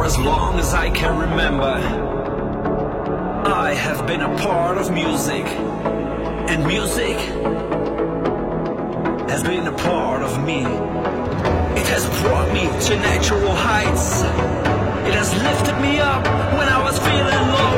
as long as I can remember, I have been a part of music, and music has been a part of me. It has brought me to natural heights,